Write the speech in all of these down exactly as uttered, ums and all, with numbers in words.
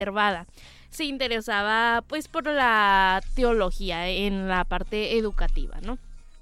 reservada. Se interesaba pues por la teología en la parte educativa, ¿no?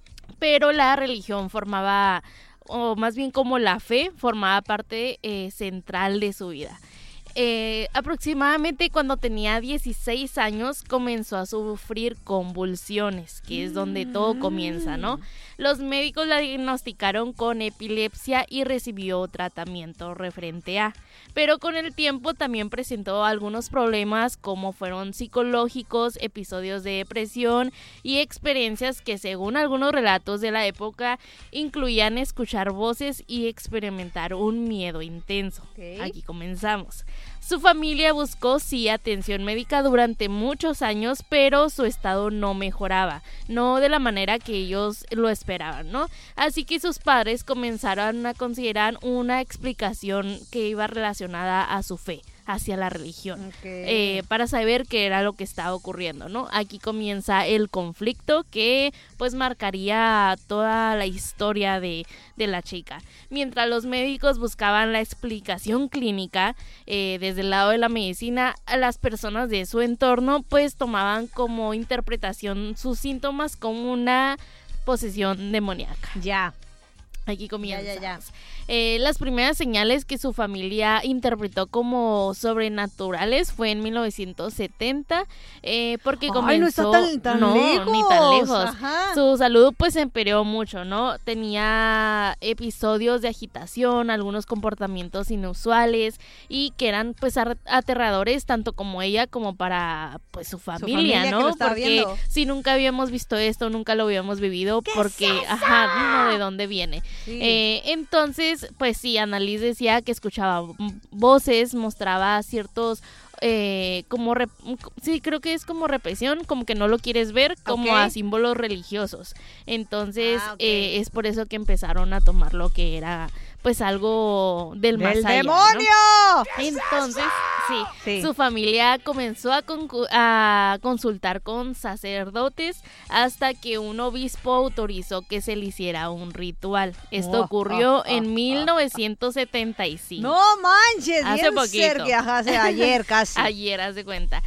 Pero la religión formaba, o más bien como la fe, formaba parte eh, central de su vida. Eh, aproximadamente cuando tenía dieciséis años comenzó a sufrir convulsiones, que es donde todo comienza, ¿no? Los médicos la diagnosticaron con epilepsia y recibió tratamiento referente a, pero con el tiempo también presentó algunos problemas como fueron psicológicos, episodios de depresión y experiencias que según algunos relatos de la época incluían escuchar voces y experimentar un miedo intenso. Okay. Aquí comenzamos. Su familia buscó sí atención médica durante muchos años, pero su estado no mejoraba, no de la manera que ellos lo esperaban, ¿no? Así que sus padres comenzaron a considerar una explicación que iba relacionada a su fe, hacia la religión, okay. eh, para saber qué era lo que estaba ocurriendo, ¿no? Aquí comienza el conflicto que pues marcaría toda la historia de, de la chica. Mientras los médicos buscaban la explicación clínica, eh, desde el lado de la medicina, las personas de su entorno pues tomaban como interpretación sus síntomas como una posesión demoníaca. Ya. Aquí comienza. Ya, ya, ya. Eh, las primeras señales que su familia interpretó como sobrenaturales fue en mil novecientos setenta, eh, porque Ay, comenzó... no está tan, tan no, lejos. ni tan lejos. Ajá. Su salud pues empeoró mucho, ¿no? Tenía episodios de agitación, algunos comportamientos inusuales y que eran pues aterradores tanto como ella como para pues su familia, su familia, ¿no? Porque viendo. Si nunca habíamos visto esto, nunca lo habíamos vivido, ¿Qué porque, es eso? ajá, no, ¿de dónde viene? Sí. Eh, entonces, pues sí, Annalise decía que escuchaba voces, mostraba ciertos, eh, como, rep- sí, creo que es como represión, como que no lo quieres ver, como okay. a símbolos religiosos. Entonces, ah, okay. eh, es por eso que empezaron a tomar lo que era, pues, algo del, del más allá, demonio! ¿no? Entonces, sí, sí, su familia comenzó a, concu- a consultar con sacerdotes hasta que un obispo autorizó que se le hiciera un ritual. Esto oh, ocurrió oh, oh, en mil novecientos setenta y cinco. No manches, hace bien poquito. Cerca, hace ayer casi. Ayer, haz de cuenta.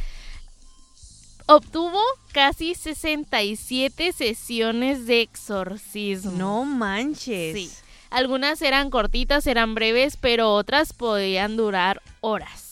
Obtuvo casi sesenta y siete sesiones de exorcismo. No manches. Sí. Algunas eran cortitas, eran breves, pero otras podían durar horas.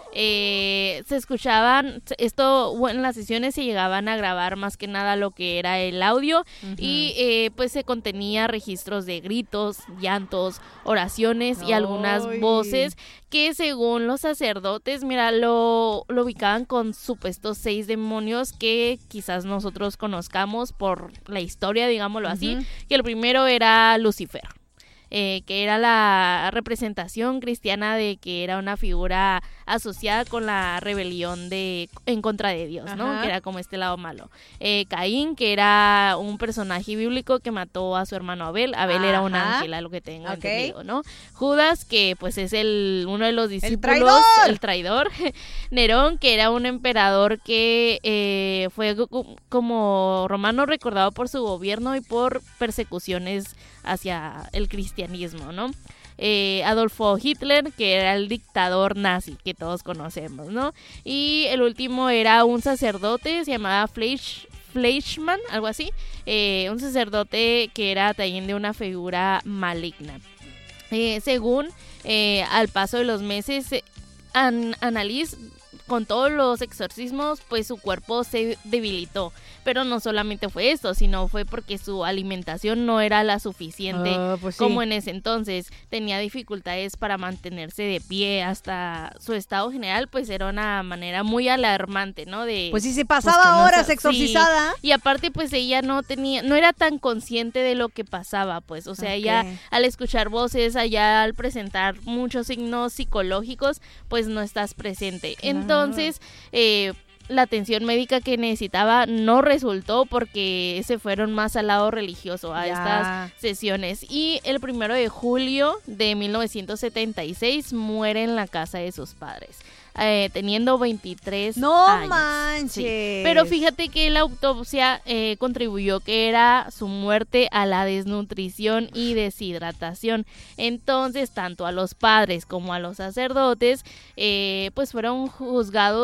Eh, se escuchaban, esto bueno, en las sesiones se llegaban a grabar más que nada lo que era el audio uh-huh. y eh, pues se contenía registros de gritos, llantos, oraciones y Ay. algunas voces que según los sacerdotes, mira, lo, lo ubicaban con supuestos seis demonios que quizás nosotros conozcamos por la historia, digámoslo uh-huh. así, que el primero era Lucifer. Eh, que era la representación cristiana de que era una figura asociada con la rebelión de en contra de Dios, Ajá. ¿no? Que era como este lado malo. Eh, Caín, que era un personaje bíblico que mató a su hermano Abel. Abel Ajá. era un ángel, a lo que tengo okay. entendido, ¿no? Judas, que pues es el uno de los discípulos, ¡el traidor! El traidor. Nerón, que era un emperador que eh, fue como romano recordado por su gobierno y por persecuciones hacia el cristianismo, ¿no? Eh, Adolfo Hitler, que era el dictador nazi que todos conocemos, ¿no? Y el último era un sacerdote, se llamaba Fleisch, Fleischmann, algo así, eh, un sacerdote que era también de una figura maligna. Eh, según, eh, al paso de los meses, An- Annalise, con todos los exorcismos, pues su cuerpo se debilitó. Pero no solamente fue esto, sino fue porque su alimentación no era la suficiente uh, pues sí. como en ese entonces. Tenía dificultades para mantenerse de pie, hasta su estado general pues era una manera muy alarmante, ¿no? De Pues si se pasaba pues, horas no, exorcizada. Sí. Y aparte pues ella no tenía, no era tan consciente de lo que pasaba, pues, o sea, okay. ella al escuchar voces, allá al presentar muchos signos psicológicos, pues no estás presente. Claro. Entonces, eh, la atención médica que necesitaba no resultó porque se fueron más al lado religioso a ya. estas sesiones. Y el primero de julio de mil novecientos setenta y seis muere en la casa de sus padres. eh, teniendo veintitrés no años. manches. Sí. Pero fíjate que la autopsia eh, contribuyó que era su muerte a la desnutrición y deshidratación. Entonces, tanto a los padres como a los sacerdotes, eh, pues fueron juzgados